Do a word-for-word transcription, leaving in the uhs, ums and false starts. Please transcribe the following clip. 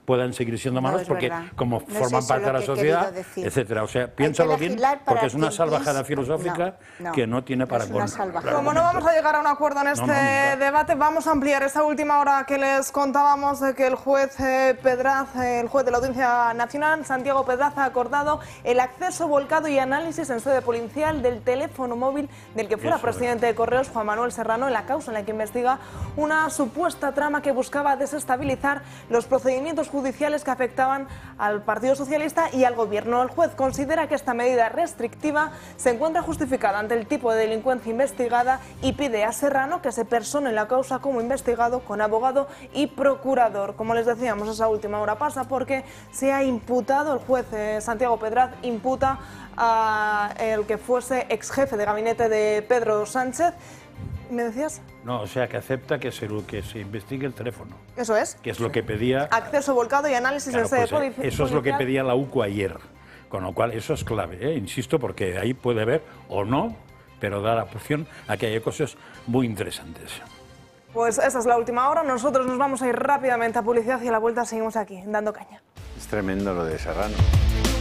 puedan seguir siendo malos, no porque verdad. como no forman es parte de la sociedad, etcétera. O sea, piénsalo bien, porque es una salvajada filosófica no, no, que no tiene para no Como no vamos a llegar a un acuerdo en este no, no, debate, vamos a ampliar esta última hora que les contábamos de que el juez eh, Pedraz, eh, el juez de la Audiencia Nacional, Santiago Pedraz, ha acordado el acceso, volcado y análisis en sede policial del teléfono móvil del que fuera Eso presidente de Correos, Juan Manuel Serrano, en la causa en la que investiga una supuesta trama que buscaba desestabilizar los procedimientos judiciales que afectaban al Partido Socialista y al Gobierno. El juez considera que esta medida restrictiva se encuentra justificada ante el tipo de delincuencia investigada y pide a Serrano que se persone en la causa como investigado con abogado y procurador. Como les decíamos, esa última hora pasa porque se ha imputado, el juez eh, Santiago Pedraz imputa a el que fuese ex jefe de gabinete de Pedro Sánchez. ¿Me decías? No, o sea, que acepta que se, que se investigue el teléfono. Eso es. Que es lo que pedía... Acceso, volcado y análisis Claro, en sede pues, eh, policial. eso es lo que pedía la U C O ayer. Con lo cual, eso es clave, ¿eh? Insisto, porque ahí puede haber, o no, pero da la opción a que haya cosas muy interesantes. Pues esa es la última hora. Nosotros nos vamos a ir rápidamente a publicidad y a la vuelta seguimos aquí, dando caña. Es tremendo lo de Serrano.